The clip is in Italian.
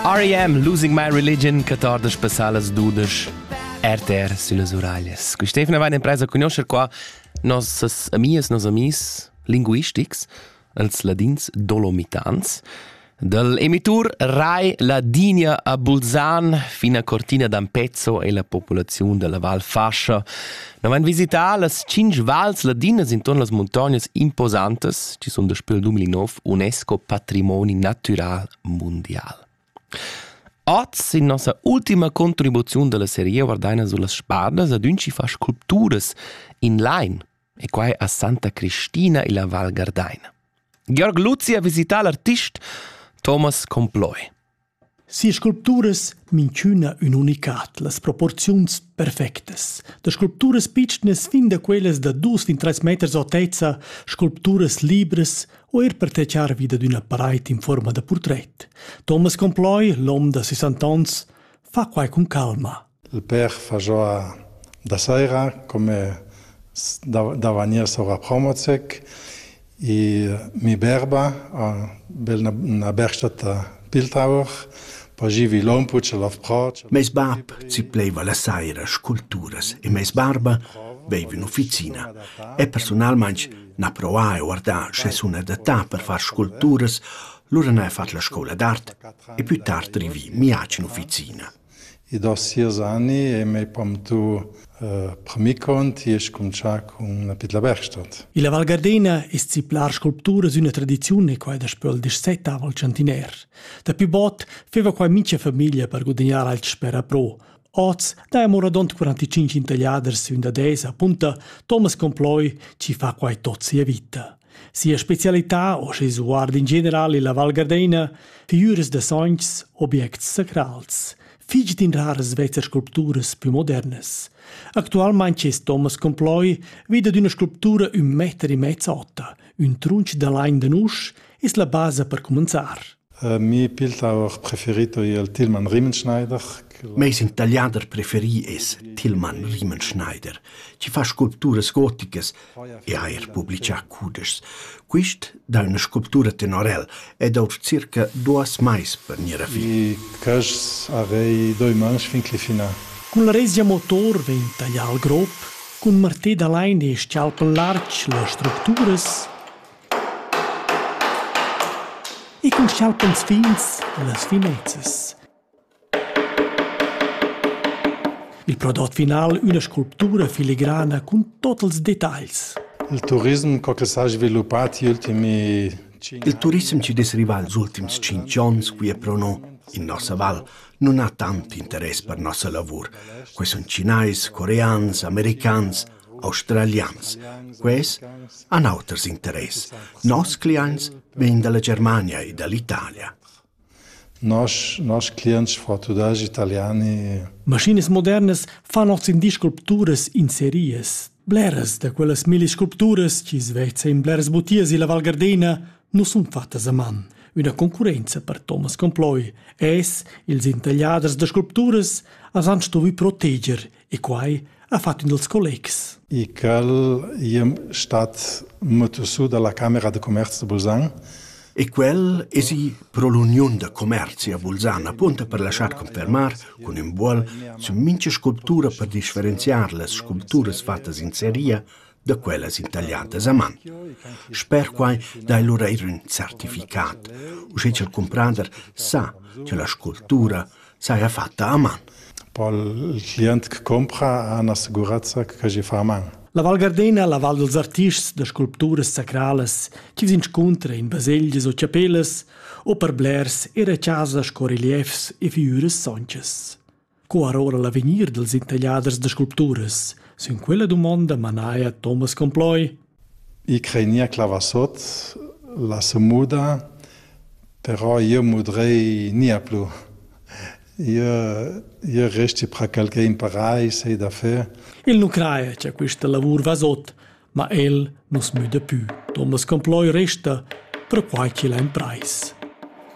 R.E.M. Losing My Religion, 14 passalas dudas, RTR sulle uraglias. Qui Stefano va in impresa a conoscere qua nos amis linguistics, els ladins dolomitans, del emitur Rai Ladinia a Bolzan fino a Cortina d'Ampezzo e la popolazione della Val Fascia. Noi van visitar las 5 vals ladinas intorno alle montagne imposantes, ci sono despel 2009 UNESCO Patrimoni Natural Mondial. Oggi, in nostra ultima contribuzione della serie guardaina sulle spadas, ad un ci fa sculpturas in line, e qua a Santa Cristina e la Val Gardaina. Georg Luzzi ha visitato l'artista Thomas Comploi. Si sculpturas minciuna un unicat, las proporziuns perfectas. Da sculpturas piccnes fin da quelles da 2-3 meters altezza, sculpturas libres o per teciar vida d'una parete in forma de portret. Thomas Comploi, l'uomo da 60 ans, fa quai con calma. Il père fa già da sera, come da venire sopra Promozek, e mi berba, una bergstata Bildhauer, Meis bab si pleva la saira sculturas e meis barba veiva in officina. E personalmente na provà e guardà se una d'età per far sculturas, lura ne ha fatto la scuola d'arte e più tardi rivi miaci in officina. I do 6 anni e mi pomtu premicont e scumcia con una piccola Werkstatt. In la Val Gardena è ziplar sculpturas una tradizione qua da spöl des 7 aval centiner. Da più bot feva qua mince famiglia per guadagnare al spera pro. Oz, da moradont 45 intagliaders in da desa, punta Thomas Comploi ci fa qua tozzi a vita. Sia specialità o se guarda in generale la Val Gardena, figures de songs, obiects sacrals. Figit in raras vezzer sculpturas più modernas. Actualmente Thomas Comploi vede d'una sculptura 1,5 metri alta, un trunch de line de nusch è la base per cominciar. Mi Bildhauer preferito è il Tilman Riemenschneider. Meis intagliader preferi es Tilman Riemenschneider. Ci fa sculpturas goticas e ha pubblica cudes. Quist da una sculptura tenorel e da circa 2 mais per nera fi. I cas arei 2 mans fincli fina. Con la resia motor ven taglial grob, con martè da line e scialpen large le strutturas e con scialpens fins les finezzas. Il prodotto final una sculptura filigrana con tutti i dettagli. Il turismo che si è sviluppato negli ultimi Il turismo ci deseriva agli ultimi 5 anni qui a Prono, in nostra val, non ha tanto interesse per il nostro lavoro. Questi sono cinesi, coreani, americani, australiani. Questi hanno altri interessi. I nostri clienti vengono dalla Germania e dall'Italia. Nos clientes portugueses, italiani. Maschines modernas fanno in sculpturas in series. Bleras da quelles 1000 sculpturas ci svezza in bleras butias e la Val Gardena non sono fatte a man. Una concorrenza per Thomas Comploi. Els, ils intagliaders de sculpturas, han stovi protegger e quai ha fatto in dels collegs. E quel è stato messo su dalla Camera di Commercio di Bolzano. E quel è pro l'Unione de Commerci a Bolzano, appunto per lasciar confermar con un buol su mince sculptura per differenziare le sculture fatte in serie da quelle intagliate a mano. Spero quai dai loro un certificato, o se il comprander sa che la scultura sia fatta a mano. Poi il cliente che compra ha un'assicurazione che si fa a mano. La Val Gardena, la Val dels Artists de sculpturas sacrales, ci si incontra in baselges o capelles, o per blers e reciasas co reliefs e figures sonches. Co arora l'avenir dels intagliaders de sculpturas, su in quella domanda manaia Thomas Comploi. I crenia clavassot, la se muda, però io mudrei nia più. Io resti per qualche imparai, sei da fe. Il non crea che questo lavoro va sotto, ma non si muda più. Thomas Comploi resta per qualche in price.